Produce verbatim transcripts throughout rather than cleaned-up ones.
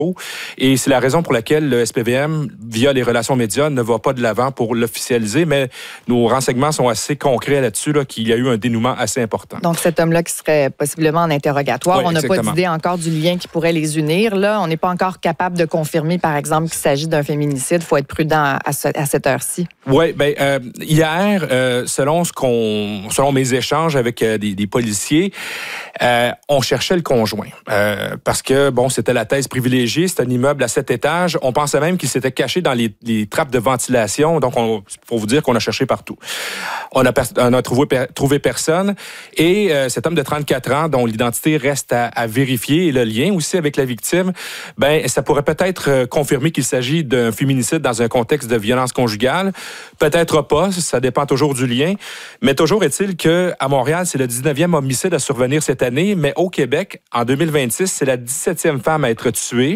Et c'est la raison pour laquelle le S P V M, via les relations médias, ne va pas de l'avant pour l'officialiser, mais nos renseignements sont assez concrets là-dessus, là, qu'il y a eu un dénouement assez important. Donc, cet homme-là qui serait possiblement en interrogatoire, oui, on n'a pas d'idée encore du lien qui pourrait les unir. Là, on n'est pas encore capable de confirmer, par exemple, qu'il s'agit d'un féminicide. Il faut être prudent à, ce, à cette heure-ci. Oui, bien, euh, hier, euh, selon ce qu'on, selon mes échanges avec euh, des, des policiers, euh, on cherchait le conjoint. Euh, parce que, bon, c'était la thèse privilégiée. C'est un immeuble à sept étages. On pensait même qu'il s'était caché dans les, les trappes de ventilation. Donc, on, pour vous dire qu'on a cherché partout. On a, on a trouvé, trouvé personne. Et euh, cet homme de trente-quatre ans, dont l'identité reste à, à vérifier, et le lien aussi avec la victime, ben, ça pourrait peut-être euh, confirmer qu'il s'agit d'un féminicide dans un contexte de violence conjugale. Peut-être pas. Ça dépend toujours du lien. Mais toujours est-il qu'à Montréal, c'est le dix-neuvième homicide à survenir cette année. Mais au Québec, en deux mille vingt-six, c'est la dix-septième femme à être tuée.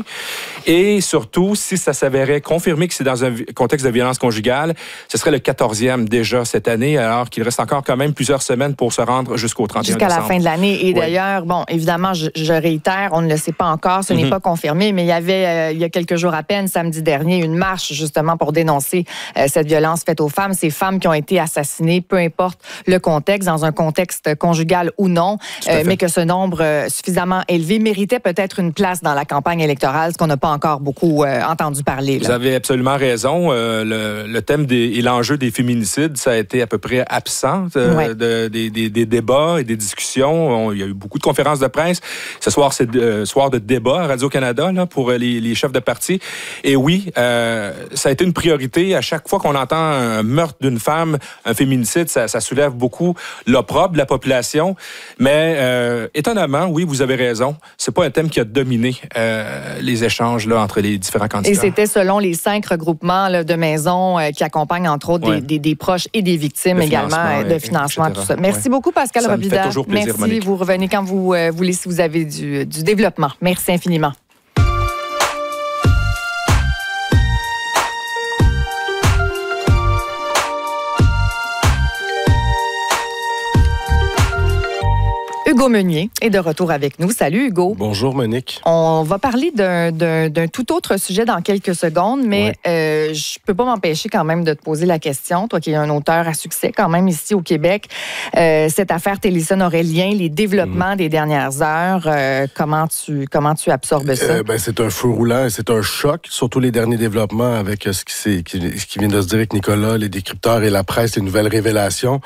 Et surtout, si ça s'avérait confirmé que c'est dans un contexte de violence conjugale, ce serait le quatorzième déjà cette année, alors qu'il reste encore quand même plusieurs semaines pour se rendre jusqu'au trente et un décembre. Jusqu'à la fin de l'année. Et oui. D'ailleurs, bon, évidemment, je, je réitère, on ne le sait pas encore, ce mm-hmm. n'est pas confirmé, mais il y avait, euh, il y a quelques jours à peine, samedi dernier, une marche justement pour dénoncer euh, cette violence faite aux femmes, ces femmes qui ont été assassinées, peu importe le contexte, dans un contexte conjugal ou non, euh, mais que ce nombre euh, suffisamment élevé méritait peut-être une place dans la campagne électorale, ce qu'on n'a pas encore beaucoup euh, entendu parler. Là. Vous avez absolument raison. Euh, le, le thème des, et l'enjeu des féminicides, ça a été à peu près absent euh, ouais. de, des, des, des débats et des discussions. On, il y a eu beaucoup de conférences de presse. Ce soir, c'est euh, soir de débat à Radio-Canada là, pour les, les chefs de parti. Et oui, euh, ça a été une priorité. À chaque fois qu'on entend un meurtre d'une femme, un féminicide, ça, ça soulève beaucoup l'opprobre de la population. Mais euh, étonnamment, oui, vous avez raison. C'est pas un thème qui a dominé euh, les échanges là, entre les différents candidats. Et c'était selon les cinq regroupements là, de maisons euh, qui accompagnent, entre autres, ouais. des, des, des proches et des victimes de également, financement, de financement, tout ça. Merci ouais. beaucoup, Pascal ça Robida. Me fait toujours plaisir, Merci. Monique. Vous revenez quand vous euh, voulez, si vous avez du, du développement. Merci infiniment. Hugo Meunier est de retour avec nous. Salut Hugo. Bonjour Monique. On va parler d'un, d'un, d'un tout autre sujet dans quelques secondes, mais ouais. euh, je peux pas m'empêcher quand même de te poser la question, toi qui es un auteur à succès quand même ici au Québec. Euh, cette affaire Télésson-Aurélien, les développements mmh. des dernières heures, euh, comment tu comment tu absorbes ça? Euh, ben, c'est un feu roulant et c'est un choc, surtout les derniers développements avec ce qui, c'est, qui, ce qui vient de se dire avec Nicolas, les décrypteurs et la presse, les nouvelles révélations.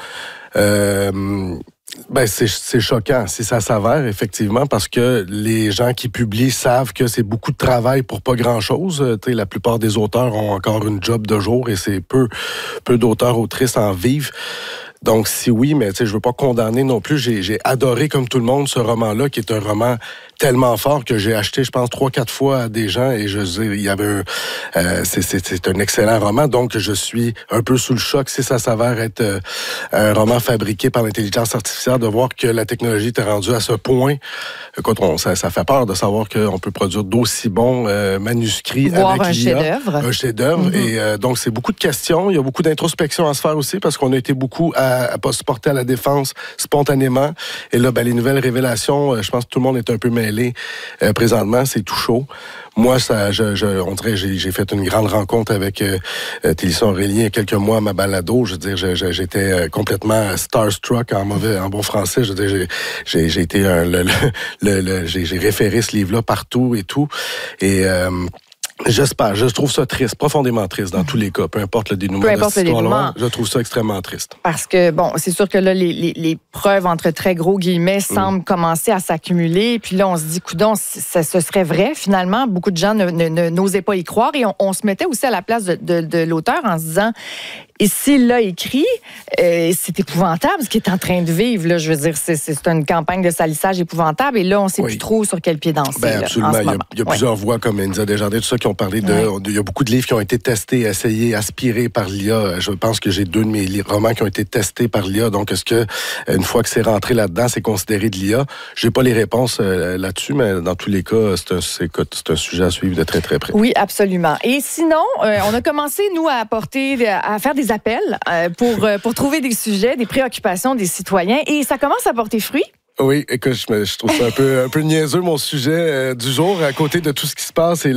Euh, Ben c'est, c'est choquant si ça s'avère, effectivement, parce que les gens qui publient savent que c'est beaucoup de travail pour pas grand-chose. T'sais, la plupart des auteurs ont encore une job de jour et c'est peu, peu d'auteurs, autrices en vivent. Donc, si oui, mais tu sais, je veux pas condamner non plus. J'ai, j'ai adoré, comme tout le monde, ce roman-là, qui est un roman tellement fort que j'ai acheté, je pense, trois, quatre fois à des gens et je sais, il y avait un, euh, c'est, c'est, c'est un excellent roman. Donc, je suis un peu sous le choc si ça s'avère être euh, un roman fabriqué par l'intelligence artificielle, de voir que la technologie est rendue à ce point. Écoute, on, ça, ça fait peur de savoir qu'on peut produire d'aussi bons euh, manuscrits voir avec un l'I A. chef-d'œuvre. Un chef-d'œuvre. Mm-hmm. Et euh, donc, c'est beaucoup de questions. Il y a beaucoup d'introspection à se faire aussi parce qu'on a été beaucoup à, à pas se porter à la défense spontanément. Et là, ben, les nouvelles révélations, euh, je pense que tout le monde est un peu mêlé euh, présentement. C'est tout chaud. Moi, ça, je, je, on dirait, j'ai, j'ai fait une grande rencontre avec euh, Télésson-Aurélien il y a quelques mois à ma balado. Je veux dire, je, je, j'étais complètement starstruck en mauvais, en bon français. Je veux dire, j'ai, j'ai, j'ai été un, le, le, le, le j'ai, j'ai référé ce livre-là partout et tout. Et euh, j'espère, je trouve ça triste, profondément triste dans tous les cas, peu importe le dénouement peu importe de cette le dénouement. Je trouve ça extrêmement triste. Parce que, bon, c'est sûr que là, les, les, les preuves, entre très gros guillemets, semblent mmh. commencer à s'accumuler. Puis là, on se dit, coudonc, ça, ce serait vrai, finalement. Beaucoup de gens ne, ne, ne, n'osaient pas y croire. Et on, on se mettait aussi à la place de, de, de l'auteur en se disant... Et s'il l'a écrit, euh, c'est épouvantable ce qu'il est en train de vivre. Là. Je veux dire, c'est, c'est une campagne de salissage épouvantable. Et là, on ne sait oui. plus trop sur quel pied danser. Ben, là, absolument. en ce il y a, moment. il y a ouais. plusieurs voix, comme Inza Desjardins, tout ça, qui ont parlé de... Ouais. Il y a beaucoup de livres qui ont été testés, essayés, aspirés par l'I A. Je pense que j'ai deux de mes romans qui ont été testés par l'I A. Donc, est-ce que une fois que c'est rentré là-dedans, c'est considéré de l'I A? Je n'ai pas les réponses euh, là-dessus, mais dans tous les cas, c'est un, c'est, c'est un sujet à suivre de très, très près. Oui, absolument. Et sinon, euh, on a commencé, nous, à apporter, à faire des appels euh, pour, pour trouver des sujets, des préoccupations des citoyens. Et ça commence à porter fruit. Oui, écoute, je, me, je trouve ça un peu, un peu niaiseux, mon sujet euh, du jour, à côté de tout ce qui se passe. Et